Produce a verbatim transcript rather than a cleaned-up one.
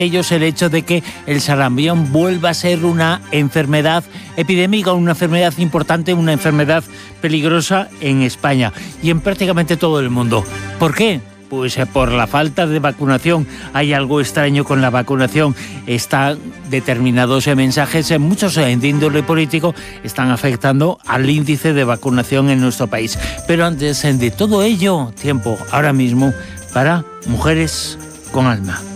ellos el hecho de que el sarampión vuelva a ser una enfermedad epidémica, una enfermedad importante, una enfermedad peligrosa en España y en prácticamente todo el mundo. ¿Por qué? Pues por la falta de vacunación. Hay algo extraño con la vacunación. Están determinados mensajes, muchos de índole político, están afectando al índice de vacunación en nuestro país. Pero antes de todo ello, tiempo ahora mismo para Mujeres con Alma.